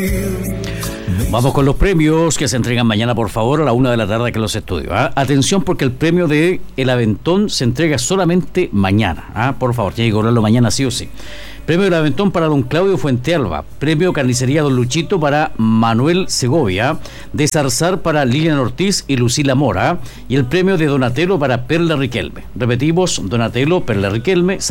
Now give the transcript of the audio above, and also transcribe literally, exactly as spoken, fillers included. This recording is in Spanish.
Vamos con los premios que se entregan mañana, por favor, a la una de la tarde aquí en los estudios. ¿ah? Atención, porque el premio de El Aventón se entrega solamente mañana. ¿ah? Por favor, tiene que cobrarlo mañana sí o sí. Premio del Aventón para don Claudio Fuentealba. Premio Carnicería Don Luchito para Manuel Segovia. De Zarzar para Lilian Ortiz y Lucila Mora. Y el premio de Donatello para Perla Riquelme. Repetimos, Donatello, Perla Riquelme.